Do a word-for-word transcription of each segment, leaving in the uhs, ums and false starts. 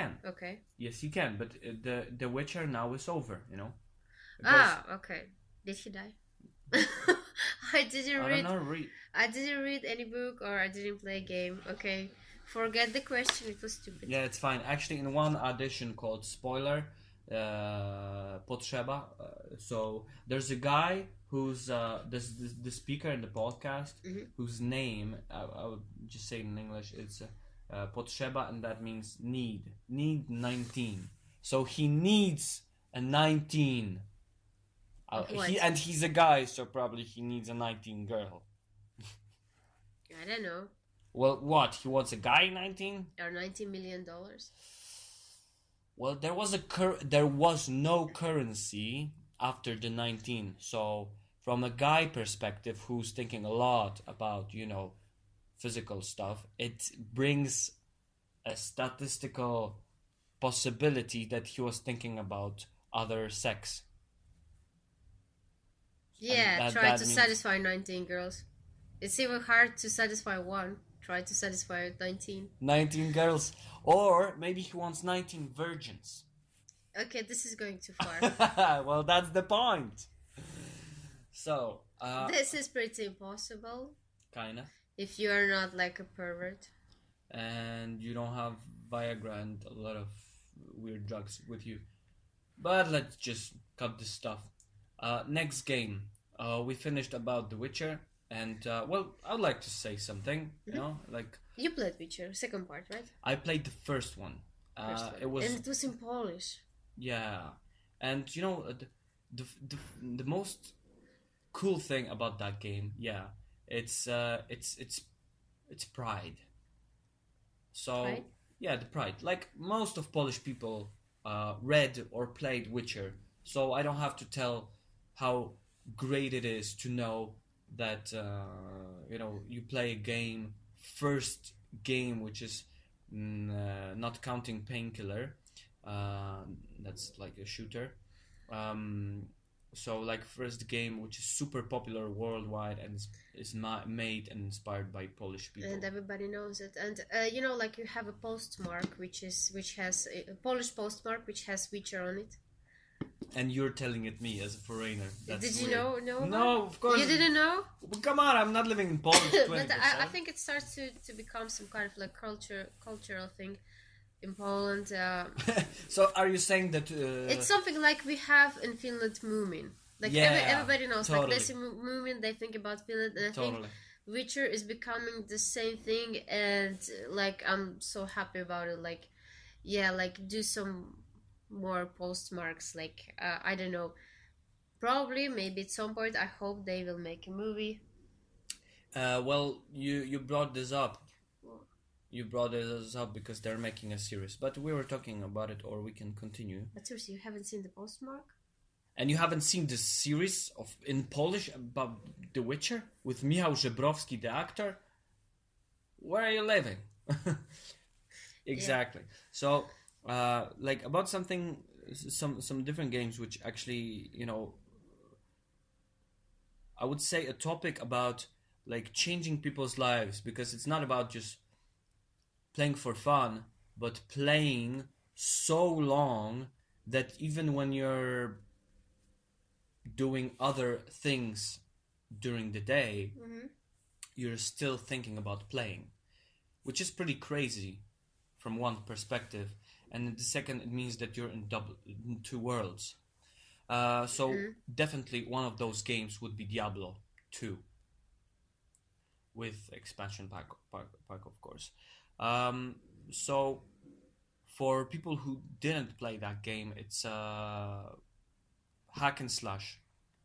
can. Okay. Yes, you can. But uh, the The Witcher now is over. You know. Ah, okay. Did he die? I didn't I read. don't know. Read. I didn't read any book or I didn't play a game. Okay, forget the question. It was stupid. Yeah, it's fine. Actually, in one edition called Spoiler, uh, Potrzeba. Uh, so there's a guy who's uh, this, this the speaker in the podcast Mhm. whose name I, I would just say in English it's uh, uh, Potrzeba, and that means need. Need nineteen. So he needs a nineteen. Uh, Of what? he and he's a guy, so probably he needs a nineteen girl. I don't know. Well, what? He wants a guy nineteen? Or ninety million dollars. Well, there was a cur- there was no currency after the nineteen. So, from a guy perspective who's thinking a lot about, you know, physical stuff, it brings a statistical possibility that he was thinking about other sex. Yeah, that- try that to means- satisfy nineteen girls. It's even hard to satisfy one. Try to satisfy nineteen. nineteen girls. Or maybe he wants nineteen virgins. Okay, this is going too far. Well, that's the point. So, uh, This is pretty impossible kinda. if you are not like a pervert. And you don't have Viagra and a lot of weird drugs with you. But let's just cut this stuff. Uh, next game. Uh, we finished about The Witcher. And, uh, well, I'd like to say something. You Mhm. know, like, You played Witcher, second part, right? I played the first one. Uh, First one. it was... And it was in Polish. Yeah, and you know the, the the the most cool thing about that game, yeah, it's uh it's it's it's pride. So Pride? yeah, the pride. Like most of Polish people uh read or played Witcher, so I don't have to tell how great it is to know that uh, you know you play a game, first game which is mm, uh, not counting Painkiller. Uh, that's like a shooter. Um, so like first game which is super popular worldwide and is, is ma- made and inspired by Polish people. And everybody knows it. And uh, you know, like you have a postmark which is which has a, a Polish postmark which has Witcher on it. And you're telling it me as a foreigner. That's Did you weird. know? know No, about- of course. You didn't know? Well, come on, I'm not living in Poland. But I, I think it starts to, to become some kind of like culture cultural thing in Poland. Uh, So are you saying that? Uh, it's something like we have in Finland Moomin. Like Yeah, every, everybody knows, totally. like they see Mo- Moomin, they think about Finland, and I totally. think Witcher is becoming the same thing. And like I'm so happy about it. Like, yeah, like do some more postmarks. Like uh, I don't know, probably maybe at some point. I hope they will make a movie. Uh, well, you you brought this up. You brought this up because they're making a series, but we were talking about it, or we can continue. But seriously, you haven't seen the postmark? And you haven't seen the series of in Polish about The Witcher with Michał Żebrowski, the actor? Where are you living? Exactly. So, uh, like about something, some some different games, which actually, you know, I would say a topic about like changing people's lives, because it's not about just playing for fun, but playing so long that even when you're doing other things during the day, Mm-hmm. you're still thinking about playing, which is pretty crazy from one perspective. And the second, it means that you're in double in two worlds. Uh, so Mhm. definitely one of those games would be Diablo two, with expansion pack, pack, pack of course. Um, so for people who didn't play that game, it's uh, hack and slash.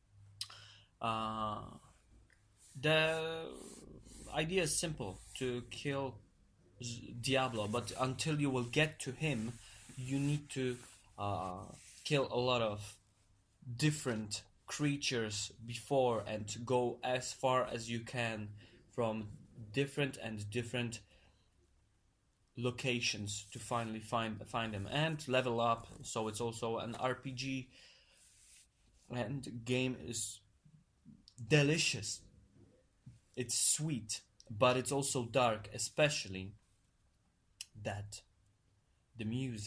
Uh, the idea is simple: to kill Z- Diablo, but until you will get to him, you need to uh, kill a lot of different creatures before, and to go as far as you can from different and different locations to finally find find them and level up. So it's also an R P G, and the game is delicious. It's sweet, but it's also dark, especially that the music